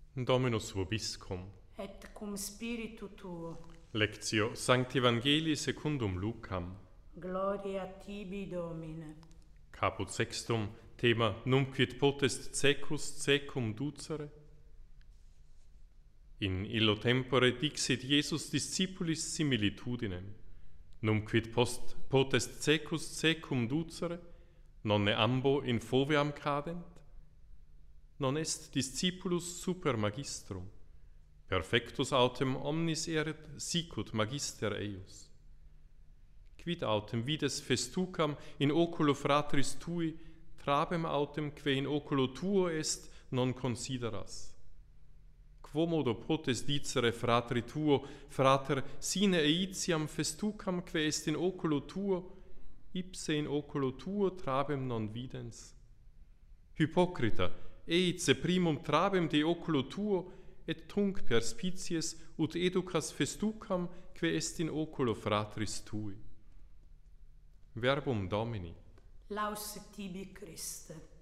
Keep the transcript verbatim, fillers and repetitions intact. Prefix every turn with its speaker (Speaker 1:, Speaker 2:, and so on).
Speaker 1: Dominus vobiscum.
Speaker 2: Et cum spiritu tuo.
Speaker 1: Lectio Sancti Evangelii secundum Lucam.
Speaker 2: Gloria tibi, Domine.
Speaker 1: Caput sextum, thema Numquid potest secus secum ducere. In illo tempore dixit Iesus discipulis similitudinem. Numquid post potest secus secum ducere, nonne ambo in foveam cadent? Non est discipulus super magistrum. Perfectus autem omnis erit sicut magister eius. Quid autem vides festucam in oculo fratris tui, trabem autem quae in oculo tuo est, non consideras. Quomodo potest dicere fratri tuo, frater, sine eitiam festucam quae est in oculo tuo, ipse in oculo tuo trabem non videns? Hypocrita, eice primum trabem de oculo tuo, et tunc perspicies ut educas festucam quae est in oculo fratris tui. Verbum Domini.
Speaker 2: Laus tibi, Christe.